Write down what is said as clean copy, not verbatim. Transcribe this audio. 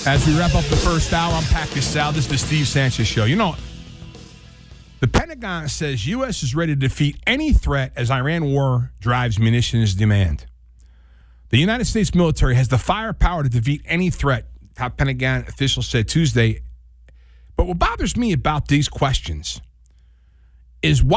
As we wrap up the first hour, I'm Patrick Sal. This is the Steve Sanchez Show. You know, the Pentagon says U.S. is ready to defeat any threat as Iran war drives munitions demand. The United States military has the firepower to defeat any threat, top Pentagon officials said Tuesday. But what bothers me about these questions is why